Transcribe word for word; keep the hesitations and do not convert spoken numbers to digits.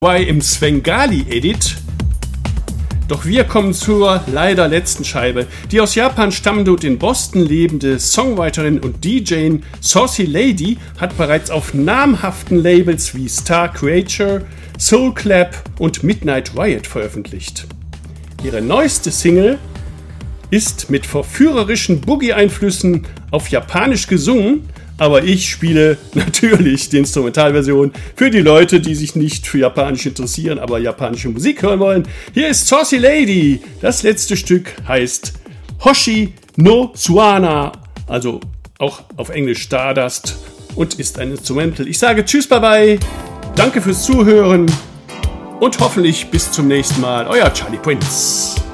Y im Svengali-Edit. Doch wir kommen zur leider letzten Scheibe. Die aus Japan stammende und in Boston lebende Songwriterin und D J Saucy Lady hat bereits auf namhaften Labels wie Star Creature, Soul Clap und Midnight Riot veröffentlicht. Ihre neueste Single ist mit verführerischen Boogie-Einflüssen auf Japanisch gesungen, aber ich spiele natürlich die Instrumentalversion für die Leute, die sich nicht für Japanisch interessieren, aber japanische Musik hören wollen. Hier ist Saucy Lady. Das letzte Stück heißt Hoshi no Suana, also auch auf Englisch Stardust, und ist ein Instrumental. Ich sage Tschüss, bye bye, danke fürs Zuhören und hoffentlich bis zum nächsten Mal. Euer Charlie Prince.